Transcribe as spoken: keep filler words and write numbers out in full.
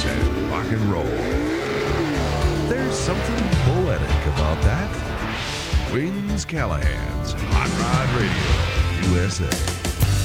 percent rock and roll. There's something poetic about that. Wings Callahan's Hot Rod Radio, U S A.